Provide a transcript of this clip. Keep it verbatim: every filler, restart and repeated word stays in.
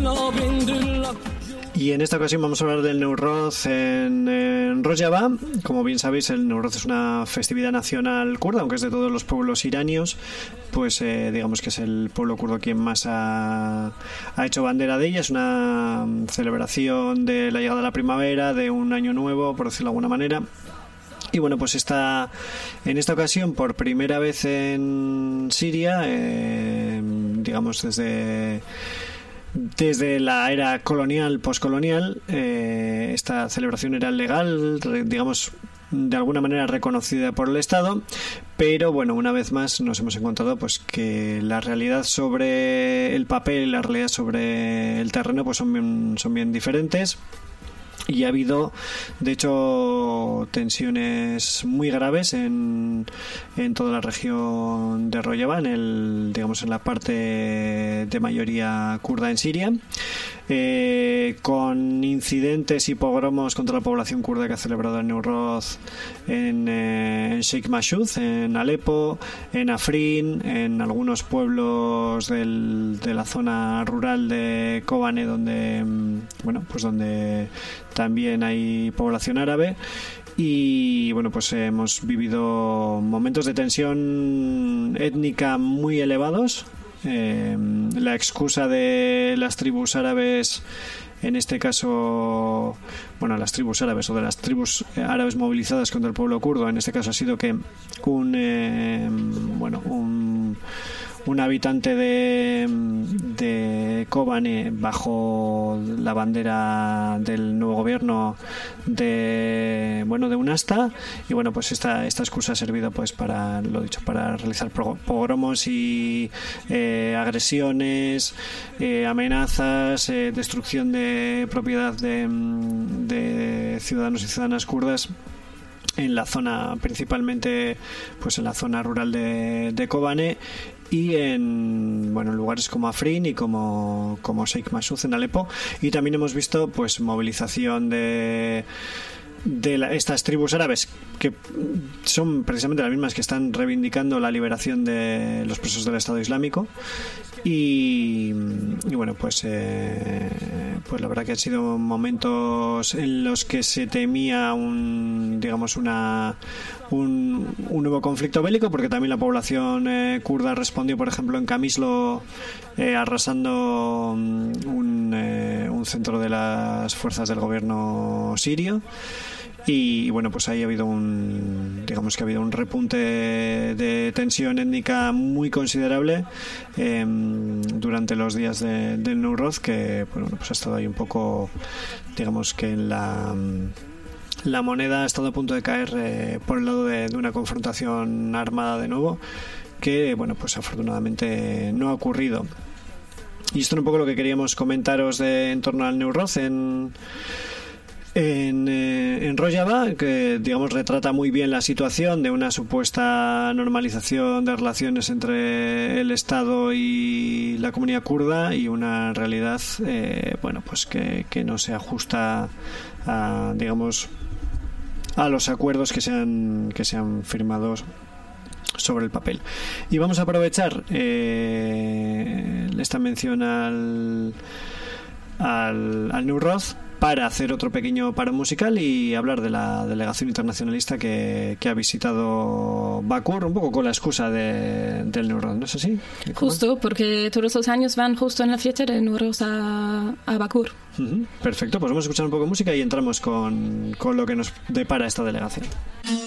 Y en esta ocasión vamos a hablar del Newroz en, en Rojava. Como bien sabéis, el Newroz es una festividad nacional kurda, aunque es de todos los pueblos iranios, pues eh, digamos que es el pueblo kurdo quien más ha, ha hecho bandera de ella. Es una celebración de la llegada de la primavera, de un año nuevo, por decirlo de alguna manera. Y bueno, pues está en esta ocasión por primera vez en Siria, eh, digamos desde... Desde la era colonial, postcolonial, eh, esta celebración era legal, digamos, de alguna manera reconocida por el Estado, pero bueno, una vez más nos hemos encontrado pues que la realidad sobre el papel y la realidad sobre el terreno pues son bien, son bien diferentes. Y ha habido, de hecho, tensiones muy graves en, en toda la región de Rojava, en el, digamos, en la parte de mayoría kurda en Siria, eh, con incidentes y pogromos contra la población kurda que ha celebrado el Newroz en, eh, en Sheikh Mashud, en Alepo, en Afrin, en algunos pueblos del, de la zona rural de Kobane, donde, bueno, pues donde también hay población árabe. Y bueno, pues hemos vivido momentos de tensión étnica muy elevados. Eh, la excusa de las tribus árabes, en este caso, bueno, las tribus árabes o de las tribus árabes movilizadas contra el pueblo kurdo, en este caso ha sido que un, eh, bueno, un un habitante de, de Kobane bajo la bandera del nuevo gobierno de, bueno, de UNASTA, y bueno, pues esta, esta excusa ha servido pues para, lo dicho, para realizar pogromos y eh, agresiones, eh, amenazas, eh, destrucción de propiedad de, de ciudadanos y ciudadanas kurdas en la zona, principalmente pues en la zona rural de, de Kobane, y en, bueno, en lugares como Afrin y como, como Sheikh Mashud en Alepo. Y también hemos visto pues movilización de de la, estas tribus árabes, que son precisamente las mismas que están reivindicando la liberación de los presos del Estado Islámico. Y, y bueno, pues eh, pues la verdad que han sido momentos en los que se temía un, digamos, una un, un nuevo conflicto bélico, porque también la población eh, kurda respondió, por ejemplo, en Kamislo, eh, arrasando un, eh, un centro de las fuerzas del gobierno sirio. Y bueno, pues ahí ha habido un, digamos que ha habido un repunte de tensión étnica muy considerable eh, durante los días de, del Newroz, que bueno, pues ha estado ahí un poco, digamos que en la la moneda ha estado a punto de caer eh, por el lado de, de una confrontación armada de nuevo, que bueno, pues afortunadamente no ha ocurrido. Y esto es un poco lo que queríamos comentaros de, en torno al Newroz en En, eh, en Rojava, que digamos retrata muy bien la situación de una supuesta normalización de relaciones entre el Estado y la comunidad kurda, y una realidad eh, bueno, pues que, que no se ajusta a, digamos, a los acuerdos que se han, que se han firmado sobre el papel. Y vamos a aprovechar eh, esta mención al al, al Newroz para hacer otro pequeño paro musical y hablar de la delegación internacionalista que, que ha visitado Bakur, un poco con la excusa de, del Newroz, ¿no es así? Justo, porque todos los años van justo en la fiesta del Newroz a, a Bakur. Uh-huh. Perfecto, pues vamos a escuchar un poco de música y entramos con, con lo que nos depara esta delegación.